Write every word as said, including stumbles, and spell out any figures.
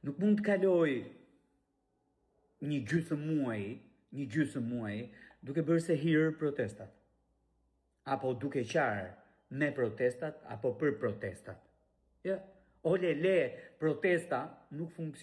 Nuk mund të kaloj një gjysmë muaj, një gjysmë muaj, duke bërë se hirë protestat. Apo duke qarë me protestat, apo për protestat. Ja, ole le, protesta nuk funksionon.